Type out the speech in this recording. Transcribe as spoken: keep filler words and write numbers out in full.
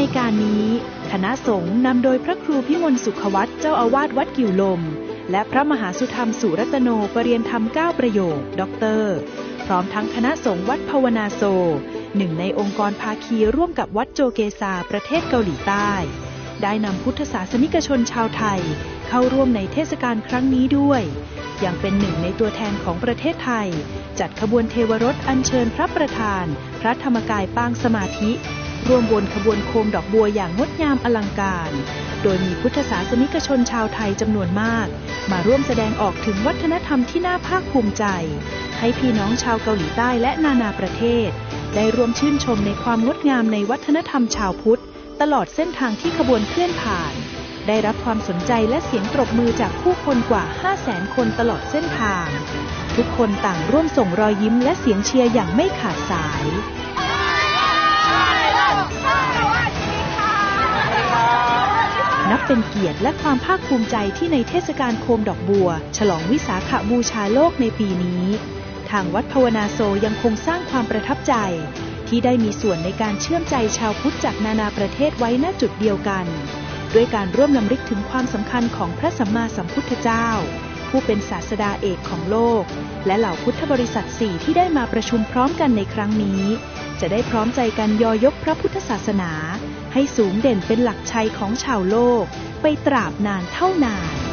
การนี้คณะสงฆ์นำโดยพระครูพิมลสุขวัตรเจ้าอาวาสวัดกิ่วลมและพระมหาสุธรรมสุรัตโนปรริยนธรรมเก้าประโยคด็อกเตอร์พร้อมทั้งคณะสงฆ์วัดภาวนาโซหนึ่งในองค์กรภาคีร่วมกับวัดโจเกซาประเทศเกาหลีใต้ได้นำพุทธศาสนิกชนชาวไทยเข้าร่วมในเทศกาลครั้งนี้ด้วยยังเป็นหนึ่งในตัวแทนของประเทศไทยจัดขบวนเทวรถอัญเชิญพระประธานพระธรรมกายปางสมาธิร่วมบนขบวนโคมดอกบัวอย่างงดงามอลังการโดยมีพุทธศาสนิกชนชาวไทยจำนวนมากมาร่วมแสดงออกถึงวัฒนธรรมที่น่าภาคภูมิใจให้พี่น้องชาวเกาหลีใต้และนานาประเทศได้ร่วมชื่นชมในความงดงามในวัฒนธรรมชาวพุทธตลอดเส้นทางที่ขบวนเคลื่อนผ่านได้รับความสนใจและเสียงปรบมือจากผู้คนกว่า ห้าแสน คนตลอดเส้นทางทุกคนต่างร่วมส่งรอยยิ้มและเสียงเชียร์อย่างไม่ขาดสายนับเป็นเกียรติและความภาคภูมิใจที่ในเทศกาลโคมดอกบัวฉลองวิสาขบูชาโลกในปีนี้ทางวัดภาวนาโซยังคงสร้างความประทับใจที่ได้มีส่วนในการเชื่อมใจชาวพุทธจากนานาประเทศไว้ณจุดเดียวกันด้วยการร่วมรำลึกถึงความสำคัญของพระสัมมาสัมพุทธเจ้าผู้เป็นศาสดาเอกของโลกและเหล่าพุทธบริษัทสี่ที่ได้มาประชุมพร้อมกันในครั้งนี้จะได้พร้อมใจกันยอยกพระพุทธศาสนาให้สูงเด่นเป็นหลักชัยของชาวโลกไปตราบนานเท่านาน